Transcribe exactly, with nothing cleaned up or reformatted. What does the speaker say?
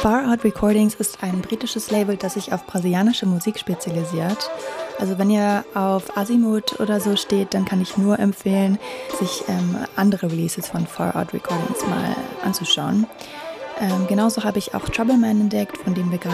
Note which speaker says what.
Speaker 1: Far Out Recordings ist ein britisches Label, das sich auf brasilianische Musik spezialisiert. Also wenn ihr auf Azimuth oder so steht, dann kann ich nur empfehlen, sich ähm, andere Releases von Far Out Recordings mal anzuschauen. Ähm, genauso habe ich auch Trouble Man entdeckt, von dem wir gerade